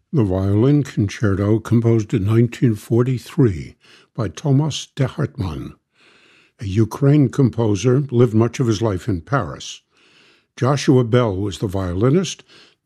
The Violin Concerto, composed in 1943 by Tomas de Hartmann, a Ukraine composer, lived much of his life in Paris. Joshua Bell was the violinist,